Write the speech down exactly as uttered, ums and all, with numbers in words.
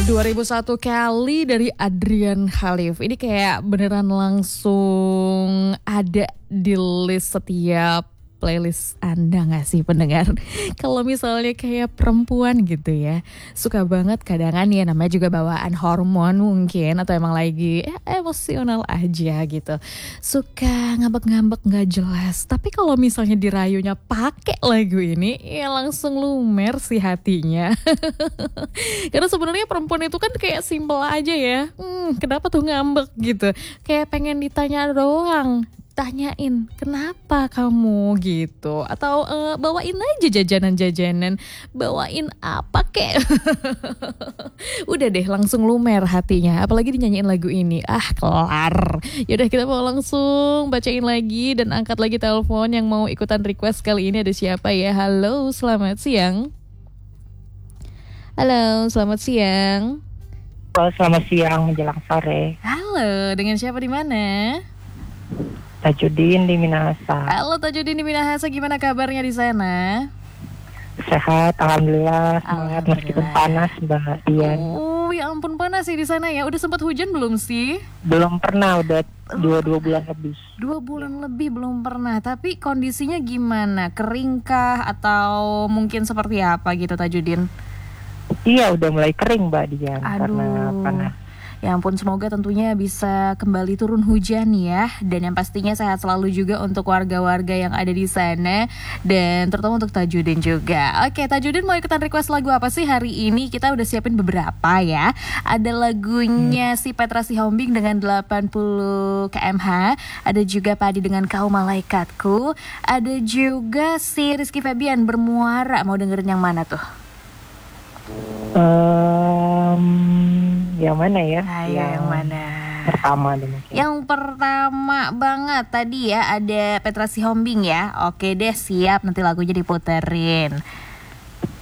dua ribu satu kali dari Adrian Khalif. Ini kayak beneran langsung ada di list setiap playlist Anda gak sih pendengar? Kalau misalnya kayak perempuan gitu ya, suka banget kadangan ya, namanya juga bawaan hormon mungkin, atau emang lagi ya, emosional aja gitu, suka ngambek-ngambek gak jelas. Tapi kalau misalnya dirayunya pakai lagu ini, ya langsung lumer sih hatinya. Karena sebenarnya perempuan itu kan kayak simple aja ya, hmm, kenapa tuh ngambek gitu, kayak pengen ditanya doang, tanyain kenapa kamu gitu, atau uh, bawain aja jajanan-jajanan, bawain apa kek. Udah deh langsung lumer hatinya, apalagi dinyanyiin lagu ini, ah kelar. Yaudah kita mau langsung bacain lagi dan angkat lagi telepon yang mau ikutan request. Kali ini ada siapa ya? Halo, selamat siang. Halo, selamat siang. Halo, selamat siang menjelang sore. Halo, dengan siapa di mana? Tajudin di Minahasa. Halo Tajudin di Minahasa, gimana kabarnya di sana? Sehat, alhamdulillah. Semangat meskipun panas, Mbak Dian. Oh, ya ampun panas sih di sana ya. Udah sempat hujan belum sih? Belum pernah, udah dua dua bulan lebih. Dua bulan lebih belum pernah. Tapi kondisinya gimana? Keringkah atau mungkin seperti apa gitu Tajudin? Iya, udah mulai kering Mbak Dian. Aduh. Karena panas. Ya ampun, semoga tentunya bisa kembali turun hujan ya. Dan yang pastinya sehat selalu juga untuk warga-warga yang ada di sana. Dan terutama untuk Tajudin juga. Oke, Tajudin mau ikutan request lagu apa sih hari ini? Kita udah siapin beberapa ya. Ada lagunya hmm. si Petra Sihombing dengan delapan puluh kilometer per jam. Ada juga Padi dengan Kau Malaikatku. Ada juga si Rizky Febian Bermuara. Mau dengerin yang mana tuh? Um, yang mana ya? Ayo, yang, yang mana? Pertama deh mungkin. Yang pertama banget tadi ya, ada Petra Sihombing ya. Oke deh, siap, nanti lagunya diputerin.